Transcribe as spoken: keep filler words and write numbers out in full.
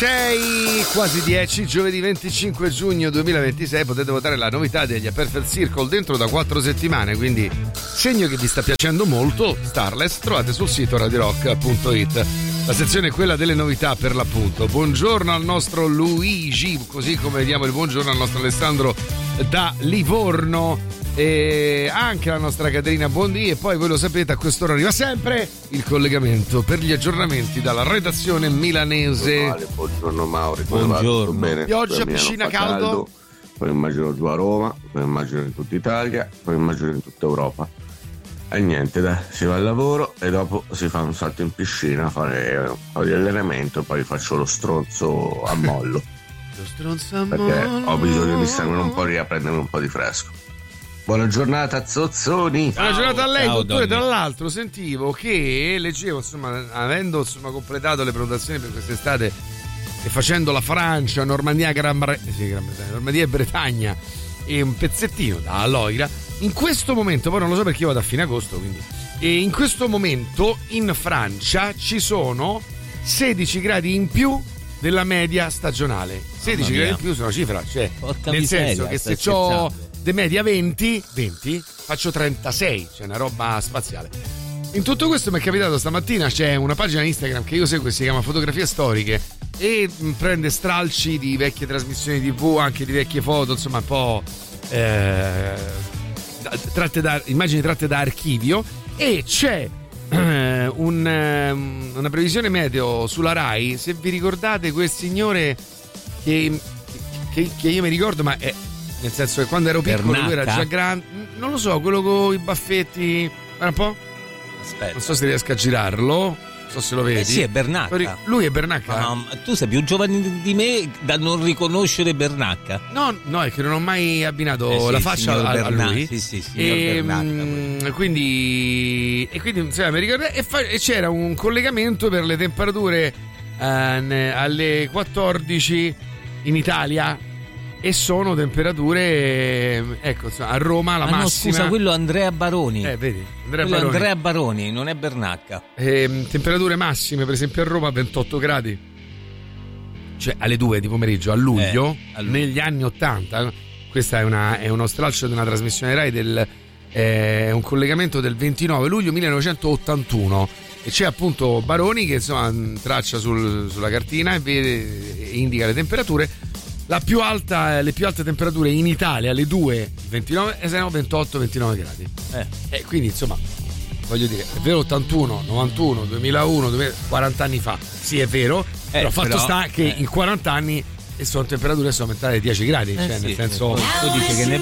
sei, quasi dieci, giovedì venticinque giugno duemilaventisei. Potete votare la novità degli A Perfect Circle dentro da quattro settimane, quindi segno che vi sta piacendo molto. Starless trovate sul sito radio rock punto it. La sezione è quella delle novità, per l'appunto. Buongiorno al nostro Luigi, così come diamo il buongiorno al nostro Alessandro da Livorno, e anche la nostra Caterina Bondi. E poi voi lo sapete, a quest'ora arriva sempre il collegamento per gli aggiornamenti dalla redazione milanese. Vale, buongiorno Mauri, buongiorno. Bene? Pioggia, piscina, caldo. caldo. Poi immagino giù a Roma, poi immagino in tutta Italia, poi immagino in tutta Europa. E niente, dai, si va al lavoro e dopo si fa un salto in piscina, fare un po' di allenamento, poi faccio lo stronzo a mollo. Lo stronzo a mollo. Perché ho bisogno di stare un po' lì a prendermi un po' di fresco. Buona giornata, zozzoni. Buona giornata a lei, ciao, dottore. Donny. Tra l'altro sentivo che, leggevo, insomma, avendo insomma completato le prenotazioni per quest'estate e facendo la Francia, Normandia, Gran Bretagna, sì, Gran Bretagna, Normandia e Bretagna e un pezzettino da Loira, in questo momento, poi non lo so perché io vado a fine agosto, quindi, e in questo momento in Francia ci sono sedici gradi in più della media stagionale. sedici gradi in più sono una cifra, cioè, porca nel miseria, senso che se stai ho scherzando. de media venti, venti, faccio trentasei, cioè una roba spaziale. In tutto questo mi è capitato stamattina, c'è una pagina Instagram che io seguo che si chiama Fotografie Storiche e prende stralci di vecchie trasmissioni tivù, anche di vecchie foto, insomma un po' eh, tratte da, immagini tratte da archivio, e c'è eh, un, eh, una previsione meteo sulla Rai. Se vi ricordate quel signore che, che, che io mi ricordo, ma è, nel senso che quando ero piccolo lui era già grande, non lo so, quello con i baffetti, guarda un po', Aspetta. non so se riesco a girarlo, non so se lo vedi. Eh sì, è Bernacca. Lui è Bernacca. Ma, ma tu sei più giovane di me da non riconoscere Bernacca. No, no, è che non ho mai abbinato Eh sì, la faccia signor a, a Bernacca, lui. sì, sì, signor e, Bernacca, mh, quindi, e quindi insomma, mi ricordo, e, fa, e c'era un collegamento per le temperature eh, ne- alle quattordici in Italia. E sono temperature, ecco, insomma, a Roma la ah, massima. No, scusa, quello è Andrea Baroni. Eh, vedi, Andrea quello è Baroni. Andrea Baroni, non è Bernacca. Eh, temperature massime, per esempio a Roma ventotto gradi. Cioè alle due di pomeriggio a luglio, Eh, a luglio. negli anni ottanta. Questa è, una, è uno stralcio di una trasmissione Rai del è un collegamento del ventinove luglio millenovecentottantuno. E c'è appunto Baroni che insomma traccia sul, sulla cartina e vede e indica le temperature. La più alta, le più alte temperature in Italia alle due ventinove e siamo ventotto ventinove gradi. Eh. E quindi insomma, voglio dire, è vero ottantuno, novantuno, duemilauno, duemila, quaranta anni fa. Sì, è vero, Eh, però fatto però, sta che eh. in quaranta anni e sono temperature sono aumentate di dieci gradi, Eh cioè sì, nel senso tu dici che ne